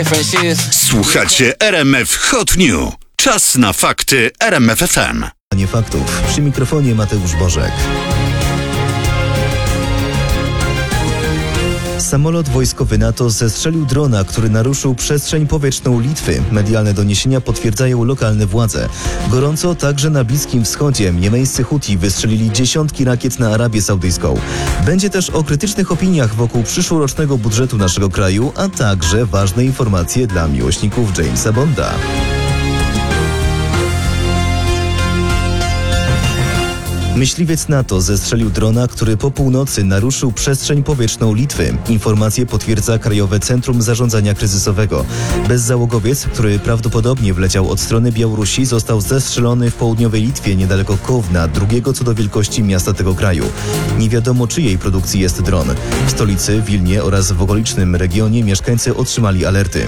Słuchacie RMF Hot New. Czas na fakty RMF FM. Nie faktów. Przy mikrofonie Mateusz Bożek. Samolot wojskowy NATO zestrzelił drona, który naruszył przestrzeń powietrzną Litwy. Medialne doniesienia potwierdzają lokalne władze. Gorąco także na Bliskim Wschodzie. Jemeńscy Huti wystrzelili dziesiątki rakiet na Arabię Saudyjską. Będzie też o krytycznych opiniach wokół przyszłorocznego budżetu naszego kraju, a także ważne informacje dla miłośników Jamesa Bonda. Myśliwiec NATO zestrzelił drona, który po północy naruszył przestrzeń powietrzną Litwy. Informacje potwierdza Krajowe Centrum Zarządzania Kryzysowego. Bezzałogowiec, który prawdopodobnie wleciał od strony Białorusi, został zestrzelony w południowej Litwie niedaleko Kowna, drugiego co do wielkości miasta tego kraju. Nie wiadomo, czyjej produkcji jest dron. W stolicy, Wilnie oraz w okolicznym regionie mieszkańcy otrzymali alerty.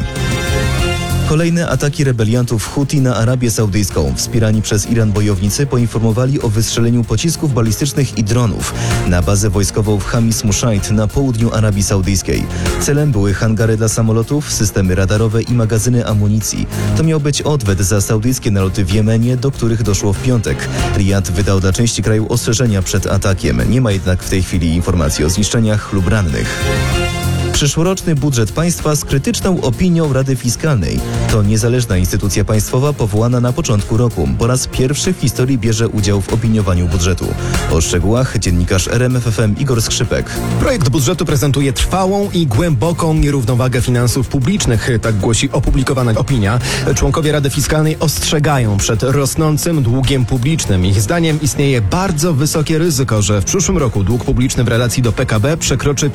Kolejne ataki rebeliantów Huti na Arabię Saudyjską. Wspierani przez Iran bojownicy poinformowali o wystrzeleniu pocisków balistycznych i dronów na bazę wojskową w Hamis Mushaid na południu Arabii Saudyjskiej. Celem były hangary dla samolotów, systemy radarowe i magazyny amunicji. To miał być odwet za saudyjskie naloty w Jemenie, do których doszło w piątek. Riyad wydał dla części kraju ostrzeżenia przed atakiem. Nie ma jednak w tej chwili informacji o zniszczeniach lub rannych. Przyszłoroczny budżet państwa z krytyczną opinią Rady Fiskalnej. To niezależna instytucja państwowa powołana na początku roku. Po raz pierwszy w historii bierze udział w opiniowaniu budżetu. O szczegółach dziennikarz RMF FM Igor Skrzypek. Projekt budżetu prezentuje trwałą i głęboką nierównowagę finansów publicznych, tak głosi opublikowana opinia. Członkowie Rady Fiskalnej ostrzegają przed rosnącym długiem publicznym. Ich zdaniem istnieje bardzo wysokie ryzyko, że w przyszłym roku dług publiczny w relacji do PKB przekroczy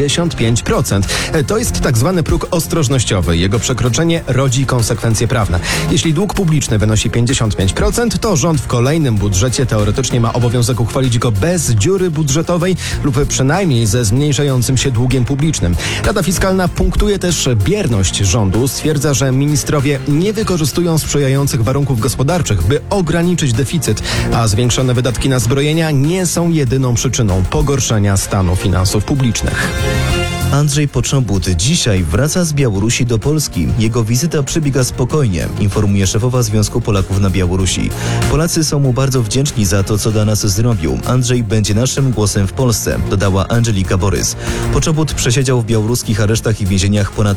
55%. To jest tak zwany próg ostrożnościowy. Jego przekroczenie rodzi konsekwencje prawne. Jeśli dług publiczny wynosi 55%, to rząd w kolejnym budżecie teoretycznie ma obowiązek uchwalić go bez dziury budżetowej lub przynajmniej ze zmniejszającym się długiem publicznym. Rada Fiskalna punktuje też bierność rządu. Stwierdza, że ministrowie nie wykorzystują sprzyjających warunków gospodarczych, by ograniczyć deficyt, a zwiększone wydatki na zbrojenia nie są jedyną przyczyną pogorszenia stanu finansów publicznych. Andrzej Poczobut dzisiaj wraca z Białorusi do Polski. Jego wizyta przebiega spokojnie, informuje szefowa Związku Polaków na Białorusi. Polacy są mu bardzo wdzięczni za to, co dla nas zrobił. Andrzej będzie naszym głosem w Polsce, dodała Angelika Borys. Poczobut przesiedział w białoruskich aresztach i więzieniach ponad